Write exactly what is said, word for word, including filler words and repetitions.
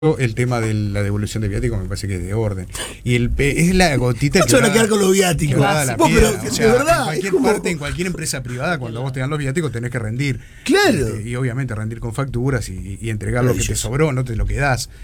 El tema de la devolución de viáticos me parece que es de orden. Y el pe es la gotita no que se van a va, quedar con los viáticos. Vos, pero, o sea, de verdad, en cualquier como... parte, en cualquier empresa privada, cuando vos te dan los viáticos tenés que rendir. Claro. Este, y obviamente rendir con facturas y, y entregar lo que te sobró, no te lo quedás.